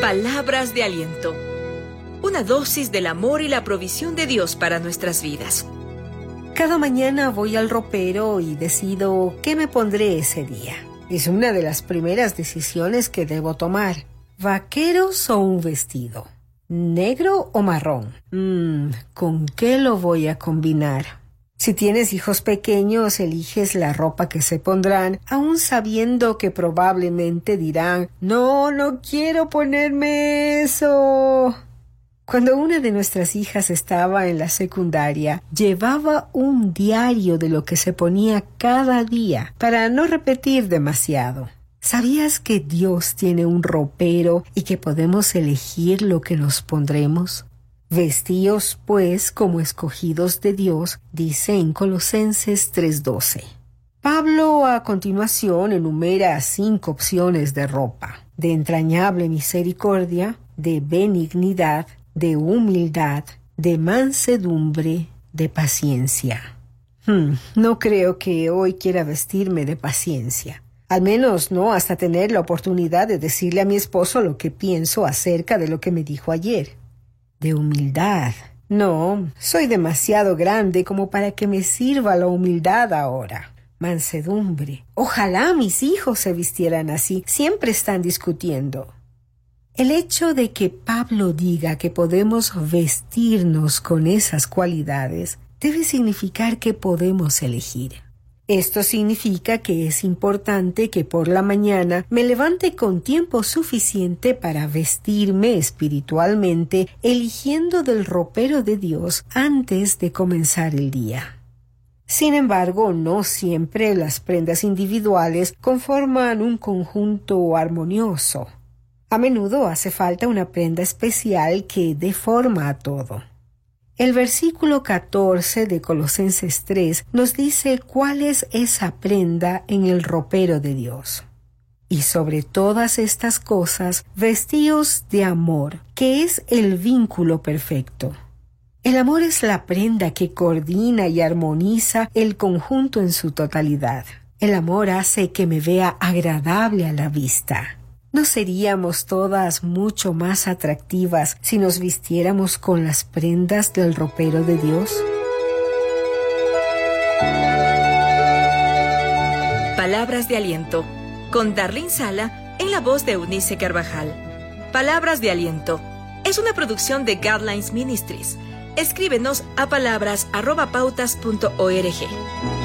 Palabras de aliento. Una dosis del amor y la provisión de Dios para nuestras vidas. Cada mañana voy al ropero y decido qué me pondré ese día. Es una de las primeras decisiones que debo tomar. ¿Vaqueros o un vestido? ¿Negro o marrón? ¿Con qué lo voy a combinar? Si tienes hijos pequeños, eliges la ropa que se pondrán, aun sabiendo que probablemente dirán, no quiero ponerme eso. Cuando una de nuestras hijas estaba en la secundaria, llevaba un diario de lo que se ponía cada día para no repetir demasiado. ¿Sabías que Dios tiene un ropero y que podemos elegir lo que nos pondremos? Vestíos, pues, como escogidos de Dios, dice en Colosenses 3:12. Pablo, a continuación, enumera 5 opciones de ropa: de entrañable misericordia, de benignidad, de humildad, de mansedumbre, de paciencia. No creo que hoy quiera vestirme de paciencia. Al menos no hasta tener la oportunidad de decirle a mi esposo lo que pienso acerca de lo que me dijo ayer. De humildad. No, soy demasiado grande como para que me sirva la humildad ahora. Mansedumbre. Ojalá mis hijos se vistieran así. Siempre están discutiendo. El hecho de que Pablo diga que podemos vestirnos con esas cualidades debe significar que podemos elegir. Esto significa que es importante que por la mañana me levante con tiempo suficiente para vestirme espiritualmente, eligiendo del ropero de Dios antes de comenzar el día. Sin embargo, no siempre las prendas individuales conforman un conjunto armonioso. A menudo hace falta una prenda especial que dé forma a todo. El versículo 14 de Colosenses 3 nos dice cuál es esa prenda en el ropero de Dios. Y sobre todas estas cosas, vestíos de amor, que es el vínculo perfecto. El amor es la prenda que coordina y armoniza el conjunto en su totalidad. El amor hace que me vea agradable a la vista. ¿No seríamos todas mucho más atractivas si nos vistiéramos con las prendas del ropero de Dios? Palabras de aliento, con Darlene Sala en la voz de Eunice Carvajal. Palabras de aliento es una producción de Guidelines Ministries. Escríbenos a palabras@pautas.org.